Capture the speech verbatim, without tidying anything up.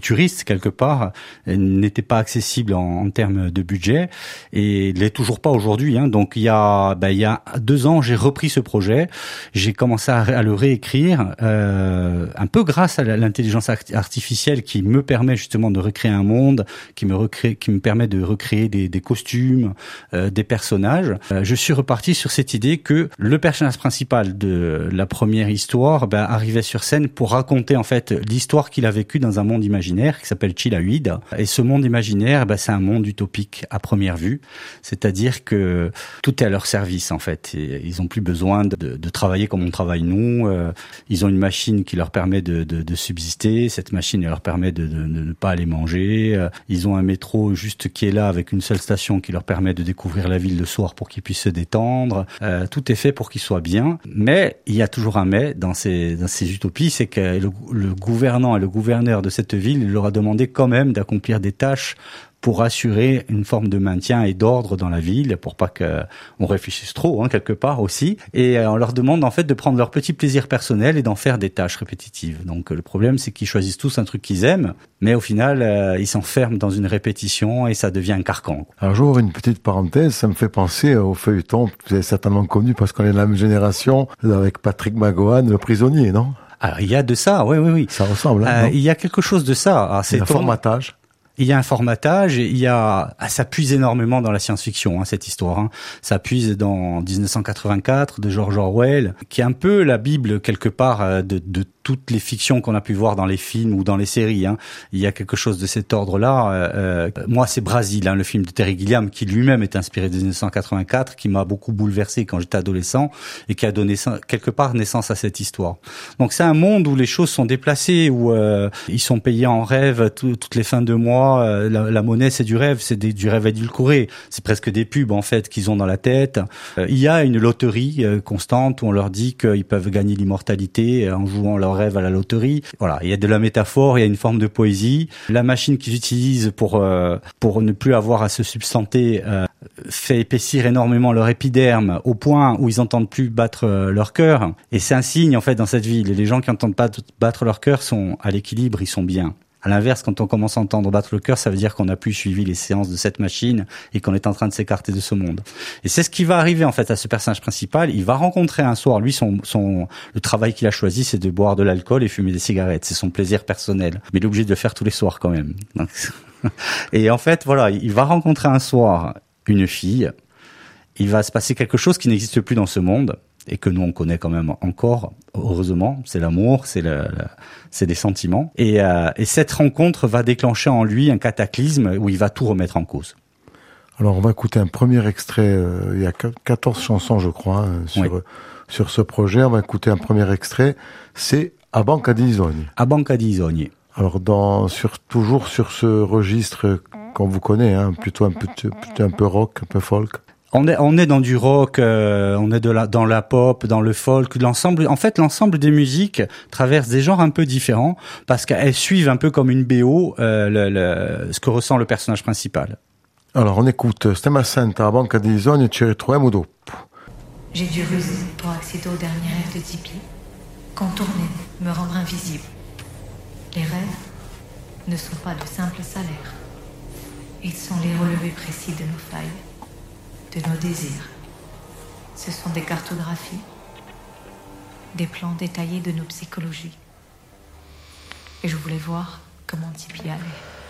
futuriste quelque part, n'était pas accessible en, en termes de budget et l'est toujours pas aujourd'hui. Hein. Donc il y a, ben, il y a deux ans, j'ai repris ce projet, j'ai commencé à, à le réécrire, euh, un peu grâce à l'intelligence artificielle qui me permet justement de recréer un monde, qui me recrée, qui me permet de recréer des, des costumes, euh, des personnages. Euh, je suis reparti sur cette idée que le personnage principal de la première histoire ben, arrivait sur scène pour raconter en fait l'histoire qu'il a vécue dans un monde imaginaire qui s'appelle Chilahuide. Et ce monde imaginaire, ben, c'est un monde utopique à première vue, c'est-à-dire que tout est à leur service en fait. Et ils ont plus besoin de, de travailler comme on travaille nous. Euh, ils ont une machine qui leur permet de, de, de subsister. Cette machine leur permet de, de, de ne pas aller manger. Euh, ils ont un métro juste qui est là avec une seule station qui leur permet de découvrir la ville le soir pour qu'ils puissent se détendre. Euh, tout est fait pour qu'ils soient bien. Mais il y a toujours un mais dans ces, dans ces utopies, c'est que le, le gouvernant et le gouverneur de cette ville leur a demandé quand même d'accomplir des tâches pour assurer une forme de maintien et d'ordre dans la ville, pour pas qu'on réfléchisse trop, hein, quelque part aussi. Et on leur demande en fait de prendre leur petit plaisir personnel et d'en faire des tâches répétitives. Donc le problème, c'est qu'ils choisissent tous un truc qu'ils aiment, mais au final, euh, ils s'enferment dans une répétition et ça devient un carcan. Alors j'ouvre une petite parenthèse, ça me fait penser au feuilleton que vous avez certainement connu parce qu'on est de la même génération, avec Patrick Magohan, Le Prisonnier, non? Alors il y a de ça, oui, oui, oui. Ça ressemble, hein, euh, Il y a quelque chose de ça. Alors, c'est un formatage. Il y a un formatage, il y a, ça puise énormément dans la science-fiction, hein, cette histoire. Hein. Ça puise dans dix-neuf cent quatre-vingt-quatre de George Orwell, qui est un peu la Bible quelque part de, de toutes les fictions qu'on a pu voir dans les films ou dans les séries. Hein. Il y a quelque chose de cet ordre-là. Euh, moi, c'est Brasil, hein, le film de Terry Gilliam, qui lui-même est inspiré de dix-neuf cent quatre-vingt-quatre, qui m'a beaucoup bouleversé quand j'étais adolescent et qui a donné quelque part naissance à cette histoire. Donc c'est un monde où les choses sont déplacées, où euh, ils sont payés en rêve tout, toutes les fins de mois. La, la monnaie, c'est du rêve, c'est des, du rêve édulcoré. C'est presque des pubs en fait qu'ils ont dans la tête. Euh, il y a une loterie euh, constante où on leur dit qu'ils peuvent gagner l'immortalité en jouant leur rêve à la loterie. Voilà, il y a de la métaphore, il y a une forme de poésie. La machine qu'ils utilisent pour euh, pour ne plus avoir à se substanter euh, fait épaissir énormément leur épiderme au point où ils n'entendent plus battre euh, leur cœur. Et c'est un signe en fait dans cette ville. Et les gens qui entendent pas battre leur cœur sont à l'équilibre, ils sont bien. À l'inverse, quand on commence à entendre battre le cœur, ça veut dire qu'on n'a plus suivi les séances de cette machine et qu'on est en train de s'écarter de ce monde. Et c'est ce qui va arriver en fait à ce personnage principal. Il va rencontrer un soir, lui, son, son, le travail qu'il a choisi, c'est de boire de l'alcool et fumer des cigarettes. C'est son plaisir personnel. Mais il est obligé de le faire tous les soirs quand même. Donc, et en fait, voilà, il va rencontrer un soir une fille. Il va se passer quelque chose qui n'existe plus dans ce monde. Et que nous on connaît quand même encore, heureusement, c'est l'amour, c'est le, le c'est des sentiments. Et, euh, et cette rencontre va déclencher en lui un cataclysme où il va tout remettre en cause. Alors on va écouter un premier extrait. Euh, il y a quatorze chansons, je crois, hein, sur oui. sur ce projet. On va écouter un premier extrait. C'est A Banca di Sogni. A Banca di Sogni. Alors dans sur toujours sur ce registre qu'on vous connaît, hein, plutôt un peu plutôt un peu rock, un peu folk. On est, on est dans du rock, euh, on est de la, dans la pop, dans le folk, l'ensemble, en fait, l'ensemble des musiques traverse des genres un peu différents parce qu'elles suivent un peu comme une B O euh, le, le, ce que ressent le personnage principal. Alors, on écoute Stemma Santa, A Banca di Sogni, ci ritroviamo dopo. J'ai dû ruser pour accéder au dernier rêve de Tipeee, contourner, me rendre invisible. Les rêves ne sont pas de simples salaires. Ils sont les relevés précis de nos failles, de nos désirs. Ce sont des cartographies, des plans détaillés de nos psychologies. Et je voulais voir comment Tipeee allait.